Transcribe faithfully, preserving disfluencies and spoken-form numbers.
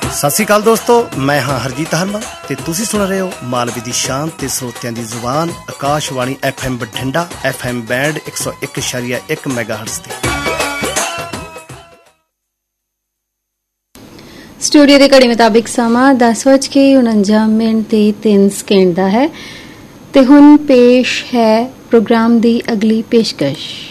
ਸਤਿ ਸ਼੍ਰੀ ਅਕਾਲ ਦੋਸਤੋ, ਮੈਂ ਹਾਂ ਹਰਜੀਤ ਹਰਮਨ ਤੇ ਤੁਸੀਂ ਸੁਣ ਰਹੇ ਹੋ ਮਾਲਵੇ ਦੀ ਸ਼ਾਨ ਤੇ ਸਰੋਤਿਆਂ ਦੀ ਜ਼ੁਬਾਨ Akashvani F M Bathinda, F M band ਇੱਕ ਸੌ ਇੱਕ ਇਸ਼ਾਰੀਆ ਇੱਕ ਮੈਗਾਹਰਟਜ਼ ਤੇ। ਸਟੂਡੀਓ ਦੇ ਘੜੀ ਮੁਤਾਬਿਕ ਸਮਾਂ ਦਸ ਵੱਜ ਕੇ ਉਣੰਜਾ ਮਿੰਟ ਤੇ ਤਿੰਨ ਸਕਿੰਟ ਦਾ ਹੈ ਤੇ ਹੁਣ ਪੇਸ਼ ਹੈ ਪ੍ਰੋਗਰਾਮ ਦੀ ਅਗਲੀ ਪੇਸ਼ਕਸ਼।